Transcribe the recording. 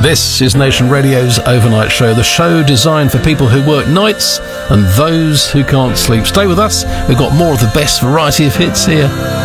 This is Nation Radio's Overnight Show, the show designed for people who work nights and those who can't sleep. Stay with us, we've got more of the best variety of hits here.